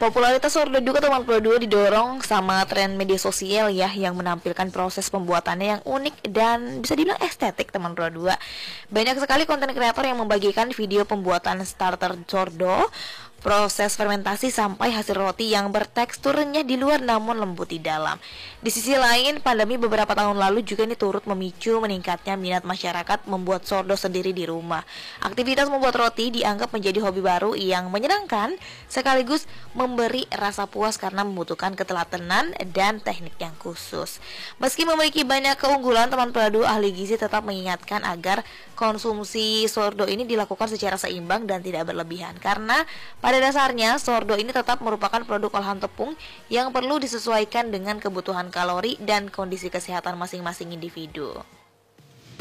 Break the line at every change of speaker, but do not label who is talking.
Popularitas sourdough juga teman dua didorong sama tren media sosial ya, yang menampilkan proses pembuatannya yang unik dan bisa dibilang estetik teman dua. Banyak sekali konten kreator yang membagikan video pembuatan starter sourdough, proses fermentasi sampai hasil roti yang berteksturnya di luar namun lembut di dalam. Di sisi lain, pandemi beberapa tahun lalu juga ini turut memicu meningkatnya minat masyarakat membuat sourdough sendiri di rumah. Aktivitas membuat roti dianggap menjadi hobi baru yang menyenangkan sekaligus memberi rasa puas karena membutuhkan ketelatenan dan teknik yang khusus. Meski memiliki banyak keunggulan, teman peladu ahli gizi tetap mengingatkan agar konsumsi sourdough ini dilakukan secara seimbang dan tidak berlebihan, karena pada dasarnya sourdough ini tetap merupakan produk olahan tepung yang perlu disesuaikan dengan kebutuhan kalori dan kondisi kesehatan masing-masing individu.